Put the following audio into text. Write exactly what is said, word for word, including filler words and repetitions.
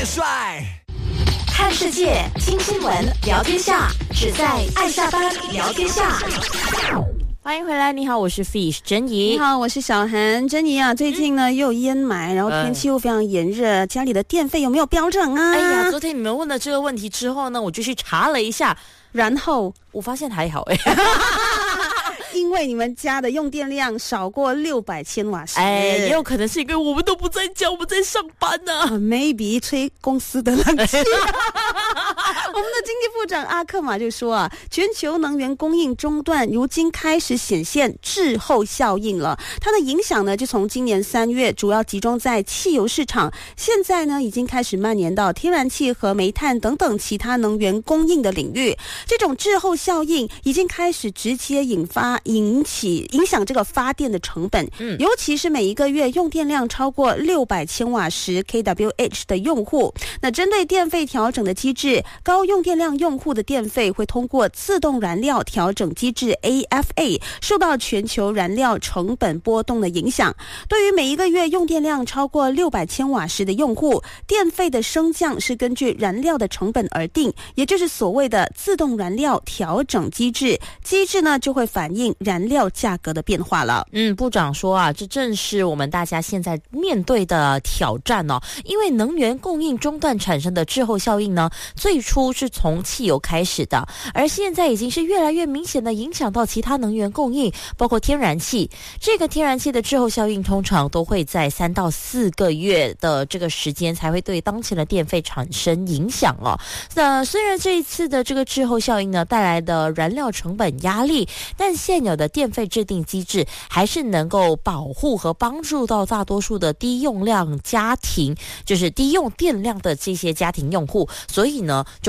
帅。 看世界，听新闻，聊天下，只在爱下班聊天下。 欢迎回来，你好，我是 Fish 珍怡。 你好，我是小韩。珍怡啊，最近呢、嗯、又有烟霾，然后天气又非常炎热，家里的电费有没有飙涨啊？ 哎呀，昨天你们问了这个问题之后呢，我就去查了一下， 然后我发现还好哎。 因为你们家的用电量少过六百千瓦时， 哎，也有可能是因为我们都不在家，我们在上班呢、啊。 Maybe 吹公司的冷气。我们的经济部长阿克马就说啊，全球能源供应中断，如今开始显现滞后效应了。它的影响呢，就从今年三月主要集中在汽油市场，现在呢已经开始蔓延到天然气和煤炭等等其他能源供应的领域。这种滞后效应已经开始直接引发。引起影响这个发电的成本，嗯，尤其是每一个月用电量超过六百千瓦时 K W H 的用户。那针对电费调整的机制，高用电量用户的电费会通过自动燃料调整机制 A F A 受到全球燃料成本波动的影响。对于每一个月用电量超过六百千瓦时的用户，电费的升降是根据燃料的成本而定，也就是所谓的自动燃料调整机制。机制呢就会反映燃料价格的变化了。 嗯，部长说啊，这正是我们大家现在面对的挑战哦。因为能源供应中断产生的滞后效应呢，最初是从汽油开始的，而现在已经是越来越明显的影响到其他能源供应，包括天然气。这个天然气的滞后效应通常都会在三到四个月的这个时间才会对当前的电费产生影响哦。那虽然这一次的这个滞后效应呢带来的燃料成本压力，但现有的电费制定机制还是能够保护和帮助到大多数的低用量家庭，就是低用电量的这些家庭用户，所以呢就